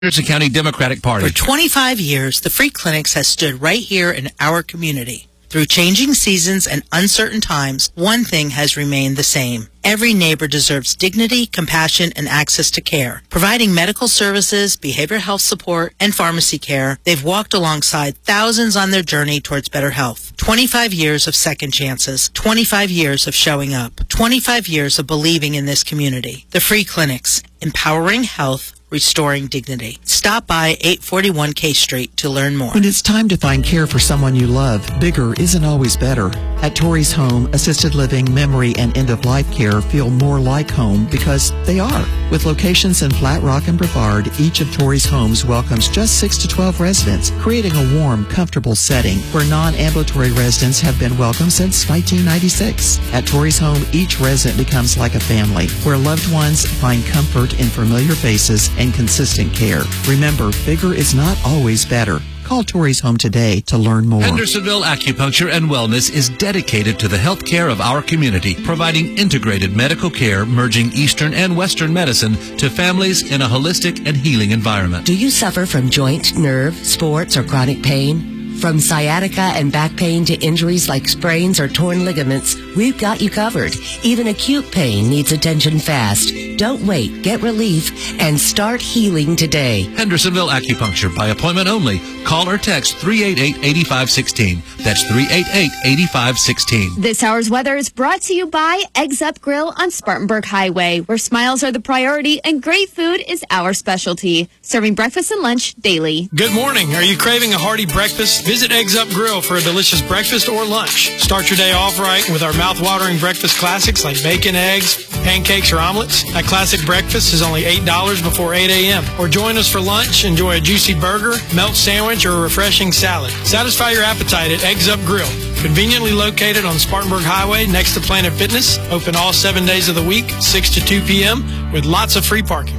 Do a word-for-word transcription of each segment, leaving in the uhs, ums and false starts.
Henderson County Democratic Party. For twenty-five years, the Free Clinics has stood right here in our community. Through changing seasons and uncertain times, one thing has remained the same. Every neighbor deserves dignity, compassion, and access to care. Providing medical services, behavioral health support, and pharmacy care, they've walked alongside thousands on their journey towards better health. twenty-five years of second chances. twenty-five years of showing up. twenty-five years of believing in this community. The Free Clinics, empowering health, restoring dignity. Stop by eight forty-one K Street to learn more. When it's time to find care for someone you love, bigger isn't always better. At Torrey's Home, assisted living, memory, and end-of-life care feel more like home because they are. With locations in Flat Rock and Brevard, each of Torrey's homes welcomes just six to twelve residents, creating a warm, comfortable setting where non-ambulatory residents have been welcome since nineteen ninety-six. At Torrey's Home, each resident becomes like a family, where loved ones find comfort in familiar faces and consistent care. Remember, bigger is not always better. Call Torrey's Home today to learn more. Hendersonville Acupuncture and Wellness is dedicated to the health care of our community, providing integrated medical care merging Eastern and Western medicine to families in a holistic and healing environment. Do you suffer from joint, nerve, sports, or chronic pain? From sciatica and back pain to injuries like sprains or torn ligaments, we've got you covered. Even acute pain needs attention fast. Don't wait. Get relief and start healing today. Hendersonville Acupuncture by appointment only. Call or text three eight eight, eight five one six. That's three eight eight, eight five one six. This hour's weather is brought to you by Eggs Up Grill on Spartanburg Highway, where smiles are the priority and great food is our specialty. Serving breakfast and lunch daily. Good morning. Are you craving a hearty breakfast? Visit Eggs Up Grill for a delicious breakfast or lunch. Start your day off right with our mouth-watering breakfast classics like bacon, eggs, pancakes, or omelets. A classic breakfast is only eight dollars before eight a.m. Or join us for lunch. Enjoy a juicy burger, melt sandwich, or a refreshing salad. Satisfy your appetite at Eggs Up Grill. Conveniently located on Spartanburg Highway next to Planet Fitness. Open all seven days of the week, six to two p.m. with lots of free parking.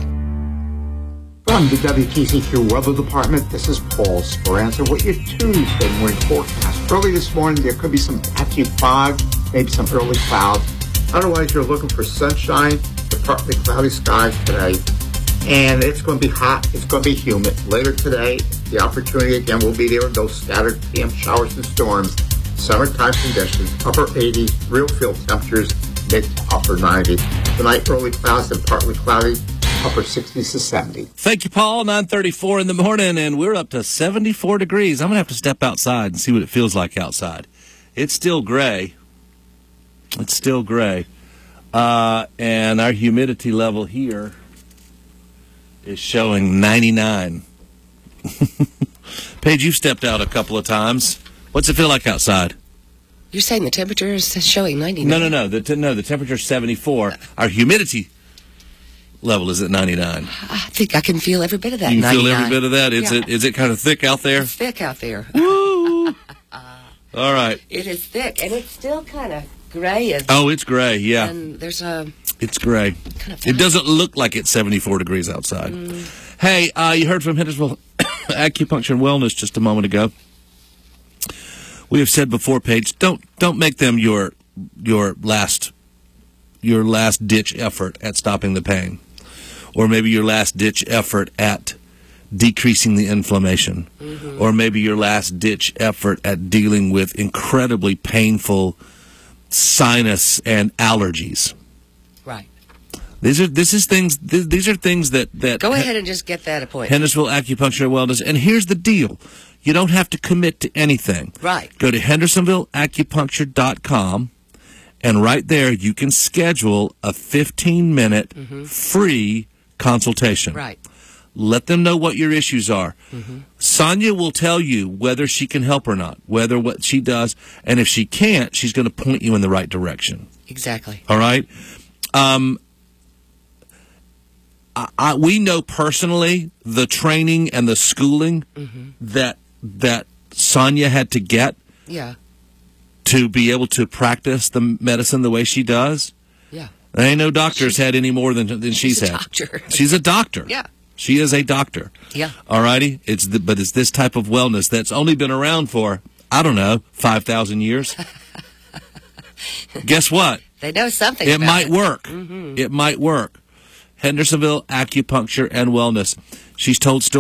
From the W T C Q Weather Department, this is Paul Speranza with your Tuesday morning forecast. Early this morning, there could be some patchy fog, maybe some early clouds. Otherwise, you're looking for sunshine to partly cloudy skies today. And it's going to be hot. It's going to be humid. Later today, the opportunity again will be there. Those scattered P M showers and storms. Summertime conditions, upper eighties, real field temperatures, mid to upper nineties. Tonight, early clouds and partly cloudy. Upper sixties to seventy. Thank you, Paul. nine thirty-four in the morning, and we're up to seventy-four degrees. I'm going to have to step outside and see what it feels like outside. It's still gray. It's still gray. Uh, and our humidity level here is showing ninety-nine. Paige, you've stepped out a couple of times. What's it feel like outside? You're saying the temperature is showing ninety-nine? No, no, no. The t- no, the temperature's seventy-four. Our humidity level is at ninety-nine. I think I can feel every bit of that. You can ninety-nine. feel every bit of that. Is yeah. it is it kind of thick out there? It's thick out there. Woo! All right. It is thick, and it's still kind of gray. And, oh, it's gray. Yeah. And there's a. It's gray. Kind of it doesn't look like it's seventy-four degrees outside. Mm. Hey, uh, you heard from Hendersonville Acupuncture and Wellness just a moment ago. We have said before, Paige, don't don't make them your your last your last ditch effort at stopping the pain. Or maybe your last-ditch effort at decreasing the inflammation. Mm-hmm. Or maybe your last-ditch effort at dealing with incredibly painful sinus and allergies. Right. These are this is things. Th- these are things that that. Go ahead and just get that appointment. Hendersonville Acupuncture and Wellness. And here's the deal: you don't have to commit to anything. Right. Go to hendersonville acupuncture dot com, and right there you can schedule a fifteen minute mm-hmm. free consultation. Right. Let them know what your issues are. Mm-hmm. Sonia will tell you whether she can help or not, whether what she does, and if she can't, she's going to point you in the right direction. Exactly. All right? Um, I, I, we know personally the training and the schooling mm-hmm. that that Sonia had to get yeah. to be able to practice the medicine the way she does. Yeah. There ain't no doctor's she's, had any more than, than she's, she's a had. Doctor. She's a doctor. Yeah. She is a doctor. Yeah. All righty? It's the, but it's this type of wellness that's only been around for, I don't know, five thousand years. Guess what? They know something It about might it. work. Mm-hmm. It might work. Hendersonville Acupuncture and Wellness. She's told stories.